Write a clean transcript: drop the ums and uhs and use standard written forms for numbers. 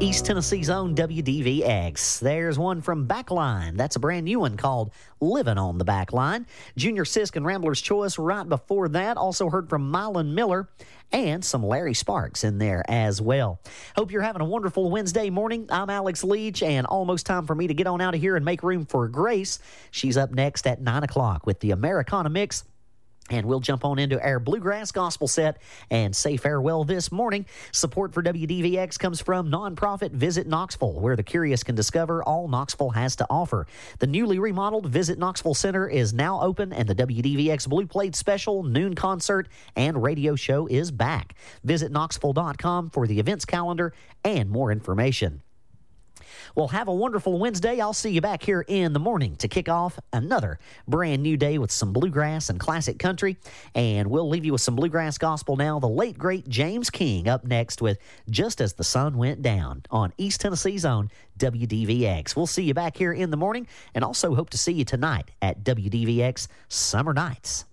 East Tennessee's own WDVX. There's one from Backline. That's a brand new one called Living on the Backline. Junior Sisk and Rambler's Choice right before that. Also heard from Mylan Miller and some Larry Sparks in there as well. Hope you're having a wonderful Wednesday morning. I'm Alex Leach, and almost time for me to get on out of here and make room for Grace. She's up next at 9 o'clock with the Americana Mix. And we'll jump on into our Bluegrass Gospel set and say farewell this morning. Support for WDVX comes from nonprofit Visit Knoxville, where the curious can discover all Knoxville has to offer. The newly remodeled Visit Knoxville Center is now open, and the WDVX Blue Plate Special, noon concert, and radio show is back. Visit Knoxville.com for the events calendar and more information. Well, have a wonderful Wednesday. I'll see you back here in the morning to kick off another brand new day with some bluegrass and classic country. And we'll leave you with some bluegrass gospel now. The late, great James King up next with Just As the Sun Went Down on East Tennessee's own WDVX. We'll see you back here in the morning, and also hope to see you tonight at WDVX Summer Nights.